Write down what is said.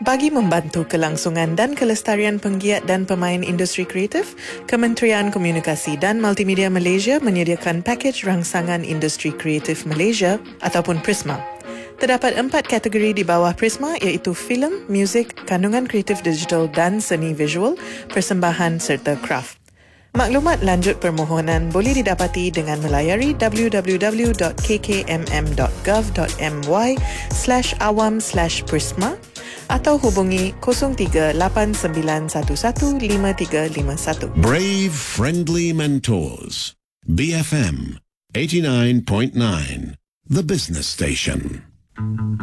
Bagi membantu kelangsungan dan kelestarian penggiat dan pemain industri kreatif, Kementerian Komunikasi dan Multimedia Malaysia menyediakan pakej rangsangan industri kreatif Malaysia ataupun Prisma. Terdapat 4 kategori di bawah Prisma iaitu filem, muzik, kandungan kreatif digital dan seni visual, persembahan serta kraft. Maklumat lanjut permohonan boleh didapati dengan melayari www.kkmm.gov.my/awam/prisma atau hubungi 0389115351. Brave Friendly Mentors. BFM 89.9, the business station.